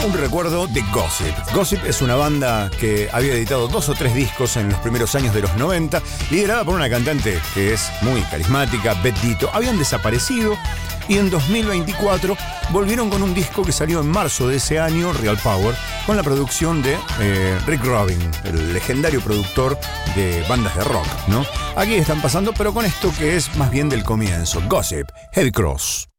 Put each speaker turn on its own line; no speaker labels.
Un recuerdo de Gossip. Gossip es una banda que había editado 2 o 3 discos en los primeros años de los 90, liderada por una cantante que es muy carismática, Beth Ditto. Habían desaparecido y en 2024 volvieron con un disco que salió en marzo de ese año, Real Power, con la producción de Rick Rubin, el legendario productor de bandas de rock, ¿no? Aquí están pasando, pero con esto que es más bien del comienzo. Gossip, Heavy Cross.